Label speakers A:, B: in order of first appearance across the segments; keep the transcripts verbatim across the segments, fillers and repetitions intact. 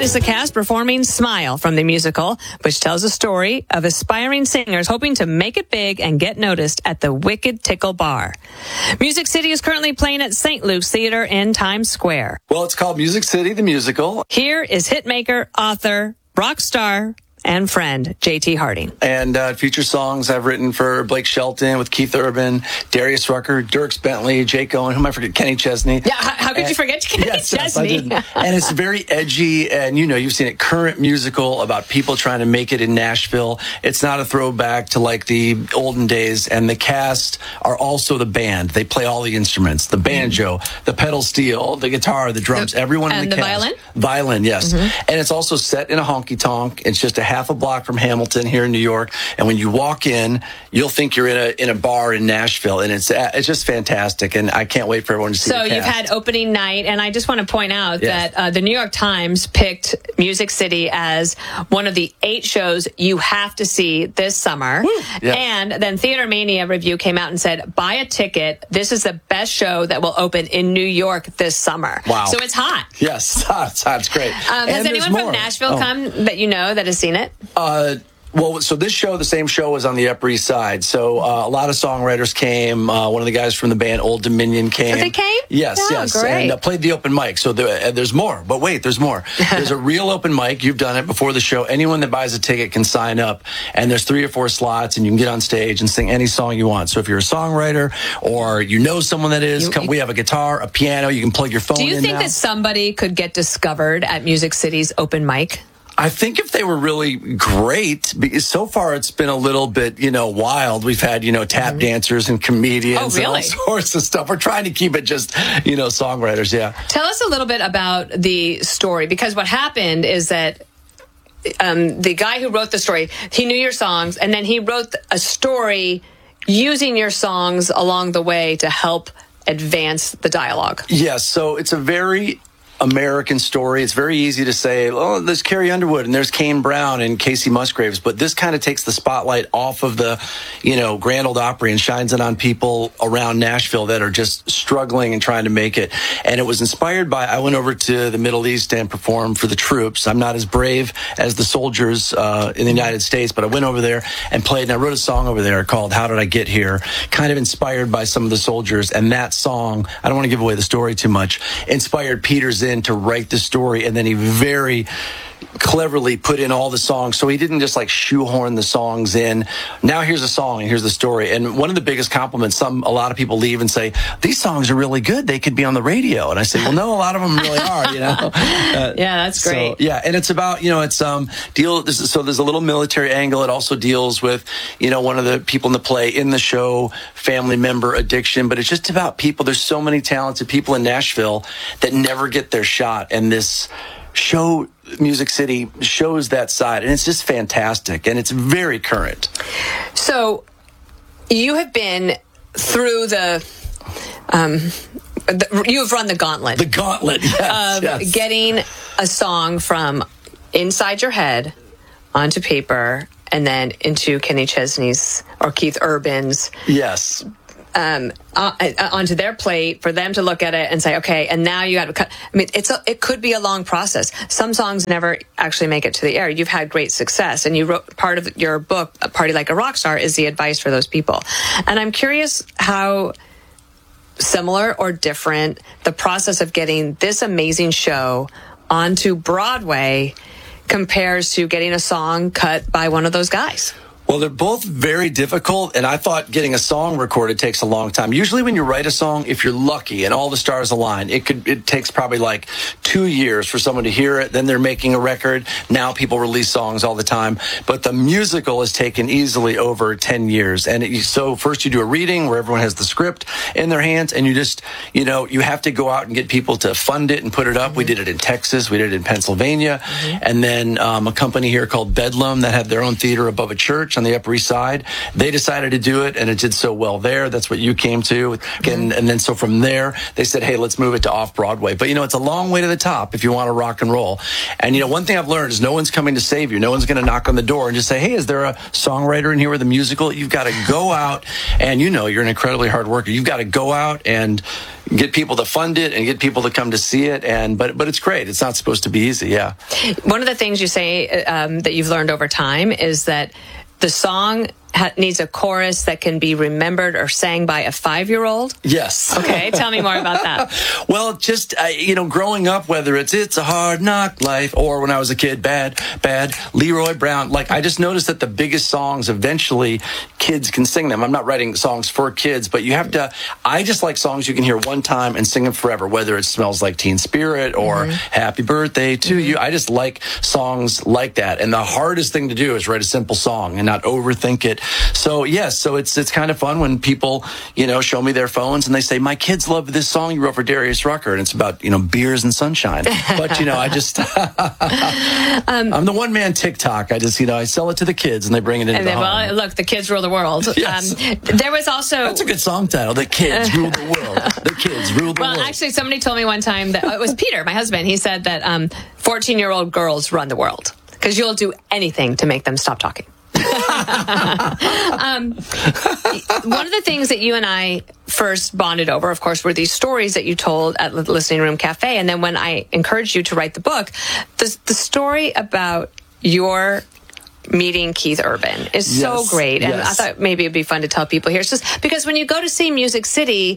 A: is the cast performing Smile from the musical, which tells a story of aspiring singers hoping to make it big and get noticed at the Wicked Tickle Bar. Music City is currently playing at Saint Luke's Theater in Times Square.
B: Well, it's called Music City, the musical.
A: Here is hitmaker, author, rock star, and friend, J T Harding.
B: And uh, feature songs I've written for Blake Shelton with Keith Urban, Darius Rucker, Dierks Bentley, Jake Owen, who am I forget? Kenny Chesney.
A: Yeah, how, how could
B: and,
A: you forget Kenny
B: yes,
A: Chesney?
B: Yes, I didn't. And it's very edgy, and you know, you've seen it, current musical about people trying to make it in Nashville. It's not a throwback to like the olden days, and the cast are also the band. They play all the instruments, the banjo, mm-hmm. the pedal steel, the guitar, the drums, the, everyone in the,
A: the
B: cast.
A: violin?
B: Violin, yes.
A: Mm-hmm.
B: And it's also set in a honky-tonk. It's just a half a block from Hamilton. Hamilton here in New York, and when you walk in, you'll think you're in a in a bar in Nashville, and it's it's just fantastic, and I can't wait for everyone to see.
A: So
B: the cast.
A: You've had opening night, and I just want to point out
B: yes.
A: that uh, the New York Times picked Music City as one of the eight shows you have to see this summer.
B: Yeah.
A: And then Theater Mania Review came out and said, buy a ticket. This is the best show that will open in New York this summer.
B: Wow.
A: So it's hot.
B: Yes, it's hot. It's, hot. It's great.
A: Um, has anyone
B: more.
A: from Nashville
B: oh.
A: come that you know that has seen it?
B: Uh, Well, so this show, the same show, was on the Upper East Side. So uh, a lot of songwriters came. Uh, one of the guys from the band Old Dominion came.
A: Oh, they came?
B: Yes,
A: oh,
B: yes.
A: Great.
B: And uh, played the open mic. So there, uh, there's more. But wait, there's more. There's a real open mic. You've done it before the show. Anyone that buys a ticket can sign up. And there's three or four slots, and you can get on stage and sing any song you want. So if you're a songwriter or you know someone that is,
A: you,
B: come, we have a guitar, a piano. You can plug your phone in.
A: Do you think
B: now.
A: that somebody could get discovered at Music City's open mic?
B: I think if they were really great, because so far it's been a little bit, you know, wild. We've had, you know, tap mm-hmm. dancers and comedians
A: oh, really?
B: and all sorts of stuff. We're trying to keep it just, you know, songwriters, yeah.
A: Tell us a little bit about the story, because what happened is that um, the guy who wrote the story, he knew your songs, and then he wrote a story using your songs along the way to help advance the dialogue.
B: Yes, so it's a very American story. It's very easy to say, oh, there's Carrie Underwood and there's Kane Brown and Casey Musgraves, but this kind of takes the spotlight off of the, you know, Grand Ole Opry and shines it on people around Nashville that are just struggling and trying to make it. And it was inspired by, I went over to the Middle East and performed for the troops. I'm not as brave as the soldiers uh, in the United States, but I went over there and played, and I wrote a song over there called How Did I Get Here? Kind of inspired by some of the soldiers. And that song, I don't want to give away the story too much, inspired Peter Zinn to write the story, and then he very cleverly put in all the songs, so he didn't just like shoehorn the songs in. Now here's a song and here's the story. And one of the biggest compliments, some a lot of people leave and say, these songs are really good, they could be on the radio. And I say, well, no, a lot of them really are, you know. Uh,
A: yeah, that's great.
B: So, yeah, and it's about, you know, it's um deal this is, so there's a little military angle. It also deals with, you know, one of the people in the play, in the show, family member addiction, but it's just about people. There's so many talented people in Nashville that never get their shot, and this show, Music City, shows that side, and it's just fantastic, and it's very current.
A: So you have been through the um the, you have run the gauntlet
B: the gauntlet yes,
A: of
B: yes.
A: getting a song from inside your head onto paper and then into Kenny Chesney's or Keith Urban's
B: yes
A: Um, uh, uh, onto their plate for them to look at it and say, okay, and now you got to cut. I mean, it's a, it could be a long process. Some songs never actually make it to the air. You've had great success, and you wrote part of your book, A Party Like a Rock Star, is the advice for those people. And I'm curious how similar or different the process of getting this amazing show onto Broadway compares to getting a song cut by one of those guys.
B: Well, they're both very difficult, and I thought getting a song recorded takes a long time. Usually when you write a song, if you're lucky and all the stars align, it could it takes probably like two years for someone to hear it. Then they're making a record. Now people release songs all the time. But the musical has taken easily over ten years. And it, so first you do a reading where everyone has the script in their hands, and you just, you know, you have to go out and get people to fund it and put it up. Mm-hmm. We did it in Texas. We did it in Pennsylvania. Mm-hmm. And then um, a company here called Bedlam that had their own theater above a church on the Upper East Side. They decided to do it, and it did so well there. That's what you came to. Mm-hmm. And, and then so from there, they said, hey, let's move it to off-Broadway. But, you know, it's a long way to the top if you want to rock and roll. And, you know, one thing I've learned is no one's coming to save you. No one's going to knock on the door and just say, hey, is there a songwriter in here with a musical? You've got to go out, and, you know, you're an incredibly hard worker. You've got to go out and get people to fund it and get people to come to see it. And but but it's great. It's not supposed to be easy. Yeah.
A: One of the things you say um, that you've learned over time is that the song ha- needs a chorus that can be remembered or sang by a five-year-old.
B: Yes.
A: Okay, tell me more about that.
B: Well, just, uh, you know, growing up, whether it's It's a Hard Knock Life or when I was a kid, Bad, Bad, Leroy Brown, like I just noticed that the biggest songs, eventually kids can sing them. I'm not writing songs for kids, but you have to, I just like songs you can hear one time and sing them forever, whether it Smells Like Teen Spirit or mm-hmm. Happy Birthday to mm-hmm. You. I just like songs like that. And the hardest thing to do is write a simple song and not overthink it. So, yes, so it's it's kind of fun when people, you know, show me their phones and they say, my kids love this song you wrote for Darius Rucker, and it's about, you know, beers and sunshine. But, you know, I just, um, I'm the one-man TikTok. I just, you know, I sell it to the kids and they bring it into
A: and
B: the
A: then,
B: home.
A: Well, look, the kids rule the world.
B: Yes.
A: Um, there was also...
B: That's a good song title, The Kids Rule the World. The Kids Rule the
A: well,
B: World.
A: Well, actually, somebody told me one time that, it was Peter, my husband, he said that um, fourteen-year-old girls run the world because you'll do anything to make them stop talking. um, one of the things that you and I first bonded over, of course, were these stories that you told at the Listening Room Cafe. And then when I encouraged you to write the book, the, the story about your meeting Keith Urban is yes, so great. And yes. I thought maybe it'd be fun to tell people here. It's just because when you go to see Music City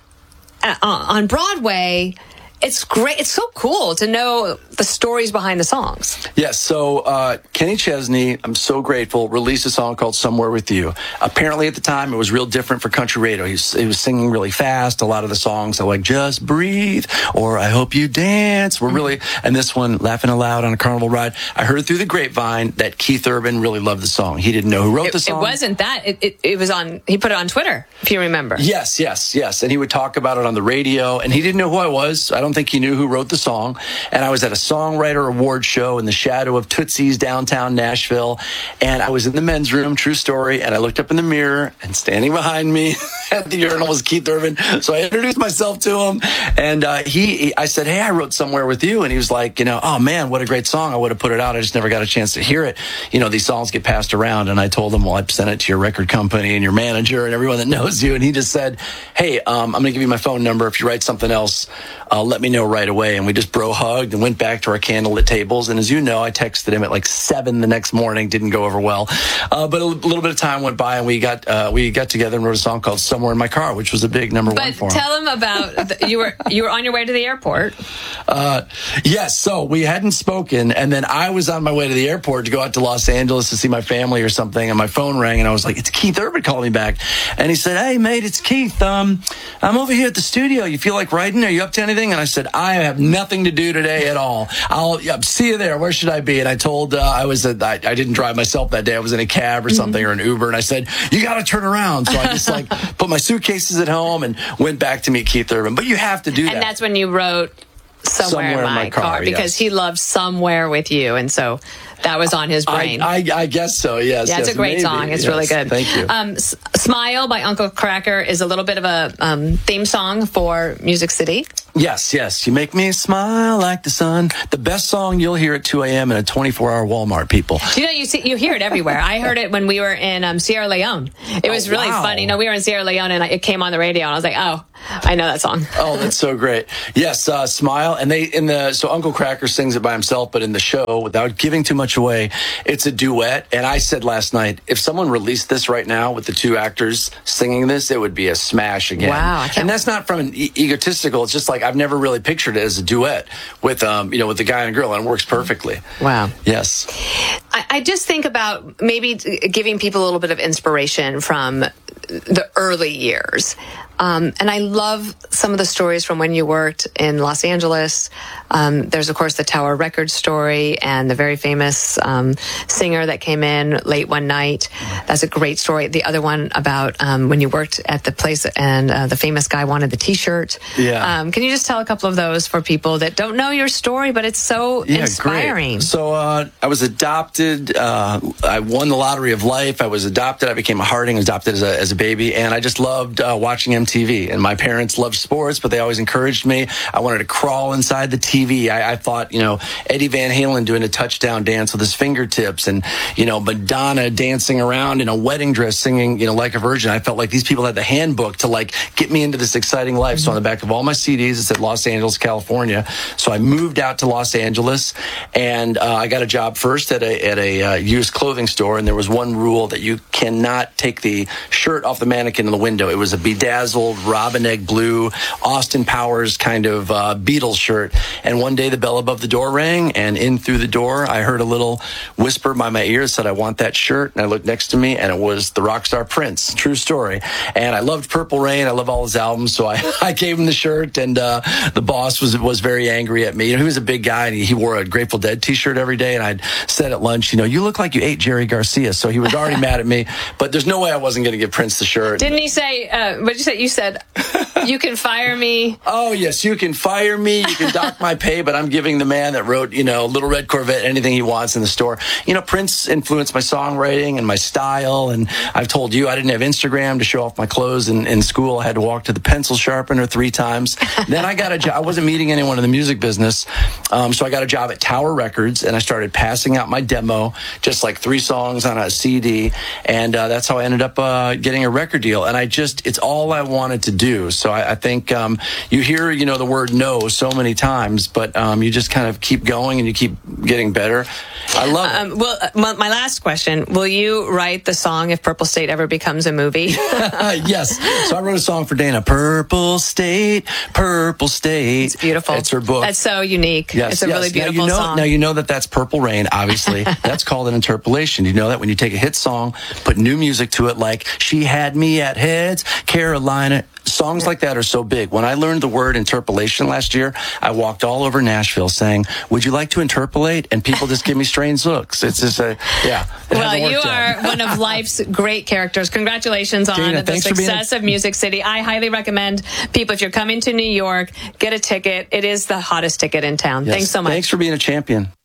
A: uh, on Broadway, it's great. It's so cool to know the stories behind the songs.
B: Yes. So uh, Kenny Chesney, I'm so grateful, released a song called Somewhere With You. Apparently at the time, it was real different for country radio. He was, he was singing really fast. A lot of the songs are like Just Breathe or I Hope You Dance were really, and this one, Laughing Aloud on a Carnival Ride. I heard through the grapevine that Keith Urban really loved the song. He didn't know who wrote
A: it,
B: the song.
A: It wasn't that. It, it, it was on, he put it on Twitter, if you remember.
B: Yes, yes, yes. And he would talk about it on the radio, and he didn't know who I was. I don't think he knew who wrote the song. And I was at a songwriter award show in the shadow of Tootsie's downtown Nashville. And I was in the men's room, true story. And I looked up in the mirror, and standing behind me at the urinal was Keith Urban. So I introduced myself to him. And uh, he, he, I said, hey, I wrote Somewhere With You. And he was like, you know, oh man, what a great song. I would have put it out. I just never got a chance to hear it. You know, these songs get passed around. And I told him, well, I sent it to your record company and your manager and everyone that knows you. And he just said, hey, um, I'm going to give you my phone number. If you write something else, uh, let me know right away. And we just bro hugged and went back to our candlelit tables. And as you know, I texted him at like seven the next morning. Didn't go over well. Uh, but a little bit of time went by, and we got uh, we got together and wrote a song called Somewhere in My Car, which was a big number
A: but
B: one for him.
A: But tell him about, the, you were you were on your way to the airport.
B: Uh, yes, so we hadn't spoken, and then I was on my way to the airport to go out to Los Angeles to see my family or something, and my phone rang, and I was like, it's Keith Urban calling me back. And he said, hey, mate, it's Keith. Um, I'm over here at the studio. You feel like writing? Are you up to anything? And I said, I have nothing to do today at all. I'll yeah, see you there. Where should I be? And I told, uh, I was, a, I, I didn't drive myself that day. I was in a cab or something, mm-hmm. or an Uber, and I said, you got to turn around. So I just like put my suitcases at home and went back to meet Keith Urban. But you have to do that.
A: And that's when you wrote Somewhere, Somewhere in My, in my car, car, because yes. he loved Somewhere With You, and so that was on his brain.
B: I, I, I guess so, yes.
A: Yeah, it's
B: yes,
A: a great
B: maybe.
A: song. It's
B: yes,
A: really good.
B: Thank you.
A: Um, S- Smile by Uncle Kracker is a little bit of a um, theme song for Music City.
B: Yes, yes. You make me smile like the sun. The best song you'll hear at two a.m. in a twenty-four hour Walmart, people.
A: You know, you see, you hear it everywhere. I heard it when we were in um, Sierra Leone. It was oh, really wow. funny. You know, we were in Sierra Leone, and it came on the radio, and I was like, oh, I know that song.
B: Oh, that's so great. Yes, uh, Smile. And they, in the, so Uncle Kracker sings it by himself, but in the show, without giving too much away, it's a duet. And I said last night, if someone released this right now with the two actors singing this, it would be a smash again.
A: Wow.
B: And that's not from an e- egotistical. It's just like, I've never really pictured it as a duet with, um, you know, with the guy and girl, and it works perfectly.
A: Wow.
B: Yes.
A: I, I just think about maybe giving people a little bit of inspiration from the early years. Um, and I love some of the stories from when you worked in Los Angeles. Um, there's, of course, the Tower Records story and the very famous um, singer that came in late one night. That's a great story. The other one about um, when you worked at the place and uh, the famous guy wanted the T-shirt.
B: Yeah.
A: Um, can you just tell a couple of those for people that don't know your story, but it's so
B: yeah,
A: inspiring?
B: Great. So uh, I was adopted. Uh, I won the lottery of life. I was adopted. I became a Harding, adopted as a, as a baby. And I just loved uh, watching M T V. T V. And my parents loved sports, but they always encouraged me. I wanted to crawl inside the T V. I, I thought, you know, Eddie Van Halen doing a touchdown dance with his fingertips, and, you know, Madonna dancing around in a wedding dress singing, you know, Like a Virgin. I felt like these people had the handbook to, like, get me into this exciting life. Mm-hmm. So on the back of all my C Ds, it said Los Angeles, California. So I moved out to Los Angeles, and uh, I got a job first at a, at a uh, used clothing store, and there was one rule that you cannot take the shirt off the mannequin in the window. It was a bedazzled robin egg blue Austin Powers kind of uh, Beatles shirt. And one day the bell above the door rang, and in through the door I heard a little whisper by my ear that said, "I want that shirt." And I looked next to me, and it was the rock star Prince. True story. And I loved Purple Rain. I love all his albums, so I, I gave him the shirt, and uh, the boss was was very angry at me. You know, he was a big guy, and he, he wore a Grateful Dead t-shirt every day, and I'd said at lunch, you know, "You look like you ate Jerry Garcia." So he was already mad at me, but there's no way I wasn't going to give Prince the shirt.
A: Didn't he say, uh, what did you say? You said, "You can fire me."
B: Oh, yes, you can fire me, you can dock my pay, but I'm giving the man that wrote, you know, Little Red Corvette anything he wants in the store. You know, Prince influenced my songwriting and my style, and I've told you I didn't have Instagram to show off my clothes in, in school. I had to walk to the pencil sharpener three times. Then I got a job. I wasn't meeting anyone in the music business, um, so I got a job at Tower Records, and I started passing out my demo, just like three songs on a C D, and uh, that's how I ended up uh, getting a record deal. And I just, it's all I wanted to do. So I, I think um, you hear, you know, the word no so many times, but um, you just kind of keep going and you keep getting better. I love it.
A: Um, well, uh, my last question, will you write the song if Purple State ever becomes a movie?
B: Yes. So I wrote a song for Dana. Purple State, Purple State.
A: It's beautiful.
B: It's her book.
A: That's so unique.
B: Yes,
A: it's a
B: yes.
A: really beautiful
B: now, you know,
A: song.
B: Now you know that that's Purple Rain, obviously. That's called an interpolation. You know that when you take a hit song, put new music to it, like She Had Me at Heads, Carolina. Songs like that are so big. When I learned the word interpolation last year, I walked all over Nashville saying, "Would you like to interpolate?" And people just give me strange looks. It's just a, yeah.
A: Well, you are one of life's great characters. Congratulations on
B: Dana,
A: the success of Music City. I highly recommend people, if you're coming to New York, get a ticket. It is the hottest ticket in town.
B: Yes.
A: Thanks so much.
B: Thanks for being a champion.